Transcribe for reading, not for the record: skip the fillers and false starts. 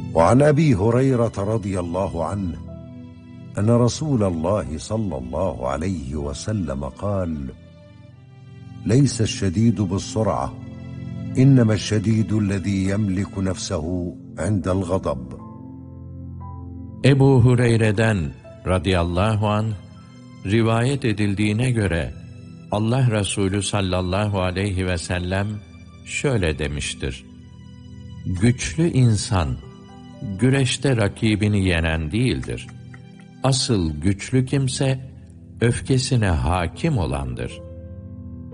وعن أبي هريرة رضي الله عنه أن رسول الله صلى الله عليه وسلم قال: ليس الشديد بالسرعة، إنما الشديد الذي يملك نفسه عند الغضب. Ebu Hureyre'den radıyallahu anh rivayet edildiğine göre Allah Resulü sallallahu aleyhi ve sellem şöyle demiştir: Güçlü insan güreşte rakibini yenen değildir. Asıl güçlü kimse öfkesine hakim olandır.